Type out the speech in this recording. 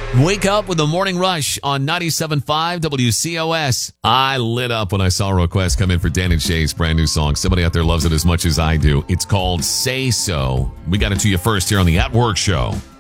Wake up with the morning rush on 97.5 WCOS. I lit up when I saw a request come in for Dan and Shay's brand new song. Somebody out there loves it as much as I do. It's called Say So. We got it to you first here on the At Work Show.